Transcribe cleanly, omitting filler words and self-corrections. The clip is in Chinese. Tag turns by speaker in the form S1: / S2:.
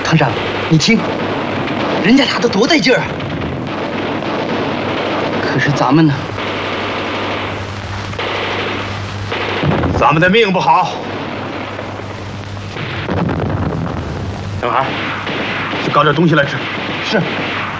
S1: 唐山，你听，人家打的多带劲儿啊！可是咱们呢？
S2: 咱们的命不好。小孩，去搞点东西来吃。
S1: 是。